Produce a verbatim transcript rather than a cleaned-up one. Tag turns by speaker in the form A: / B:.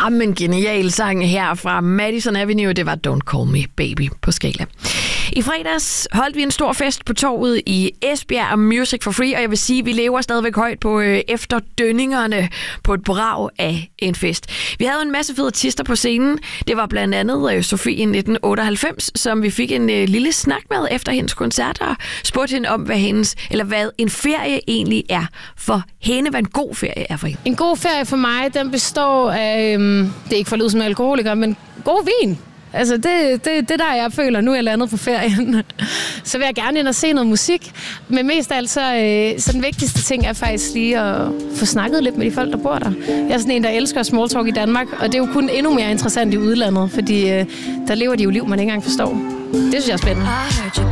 A: Ah, men genial sang her fra Madison Avenue. Det var Don't Call Me Baby på Skala. I fredags holdt vi en stor fest på torvet i Esbjerg om Music for Free, og jeg vil sige, at vi lever stadigvæk højt på øh, efterdønningerne på et brag af en fest. Vi havde en masse fede artister på scenen. Det var blandt andet øh, Sofie nitten otteoghalvfems, som vi fik en øh, lille snak med efter hendes koncert, og spurgte hende om, hvad, hendes, eller hvad en ferie egentlig er for hende, hvad en god ferie er for hende.
B: En god ferie for mig, den består af, øhm, det er ikke for at lyde som alkoholiker, men god vin. Altså, det, det, det der, jeg føler, nu er jeg landet på ferien. Så vil jeg gerne ind og se noget musik. Men mest af alt, så, øh, så den vigtigste ting er faktisk lige at få snakket lidt med de folk, der bor der. Jeg er sådan en, der elsker small talk i Danmark, og det er jo kun endnu mere interessant i udlandet, fordi øh, der lever de jo liv, man ikke engang forstår. Det synes jeg er spændende.